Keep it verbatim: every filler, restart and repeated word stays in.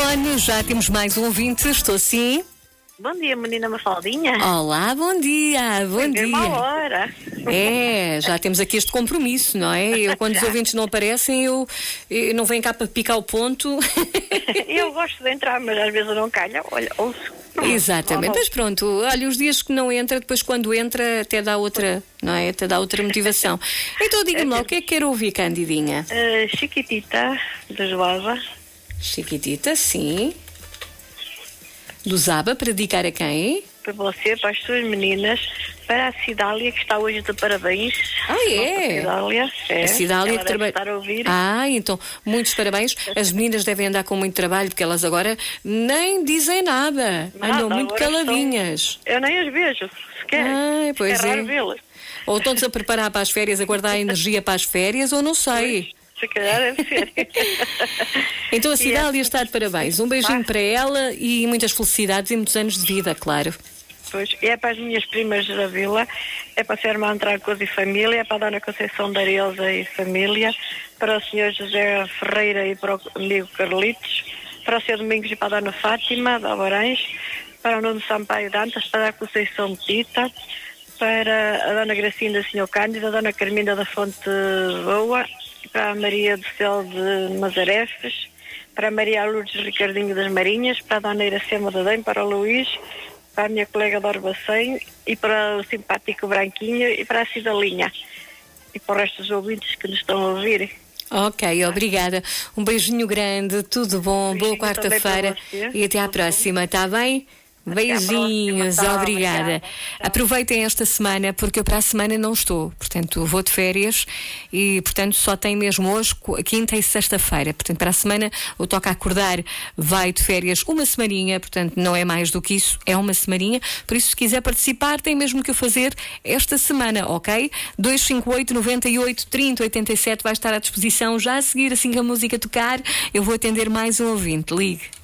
telefone, já temos mais um ouvinte, estou sim. Bom dia, menina Mafaldinha. Olá, bom dia, bom dia. Uma hora. É, já temos aqui este compromisso, não é? Eu, quando os ouvintes não aparecem, eu, eu não venho cá para picar o ponto. Eu gosto de entrar, mas às vezes eu não calho. Olha, ouço. Exatamente, mas pronto, olha, os dias que não entra, depois quando entra até dá outra, não é? Até dá outra motivação. Então diga-me lá, o que é que quer ouvir, Candidinha? Uh, Chiquitita, dos Lava. Chiquitita, sim. Do Zaba, para dedicar a quem? Para você, para as suas meninas, para a Cidália, que está hoje de parabéns. Ah, é? A Cidália, é. A Cidália que trabalha. Estar a ouvir. Ah, então, muitos parabéns. As meninas devem andar com muito trabalho, porque elas agora nem dizem nada. Nada, andam muito agora caladinhas. Estão... Eu nem as vejo, sequer. Ah, pois é. é. Raro vê-las. Ou estão-se a preparar para as férias, a guardar a energia para as férias, ou não sei. Pois. Se calhar deve ser. Então a Cidália é... está de parabéns. Um beijinho ah. para ela e muitas felicidades e muitos anos de vida, claro. Pois, é para as minhas primas da vila, é para a senhora Mantracos e família, é para a dona Conceição da Areusa e família, para o senhor José Ferreira e para o amigo Carlitos, para o senhor Domingos e para a dona Fátima, da Alvarães, para o Nuno Sampaio Dantas, para a Conceição Petita, para a dona Gracinda e o senhor Cândido, a dona Carminda da Fonte Boa, para a Maria do Céu de Mazarefes, para a Maria Lourdes Ricardinho das Marinhas, para a dona Iracema da Dém, para o Luís, para a minha colega Dor Bacém e para o simpático Branquinho e para a Cidalinha e para o resto dos ouvintes que nos estão a ouvir. Ok, obrigada. Um beijinho grande, tudo bom, boa quarta-feira e até à próxima, está bem? Beijinhos, próxima, tá, obrigada. obrigada. Aproveitem esta semana, porque eu para a semana não estou. Portanto, vou de férias e, portanto, só tem mesmo hoje, quinta e sexta-feira. Portanto, para a semana, o Toca a Acordar vai de férias uma semaninha. Portanto, não é mais do que isso, é uma semaninha. Por isso, se quiser participar, tem mesmo que o fazer esta semana, ok? dois cinco oito, nove oito, três zero oito sete vai estar à disposição já a seguir, assim que a música tocar. Eu vou atender mais um ouvinte. Ligue.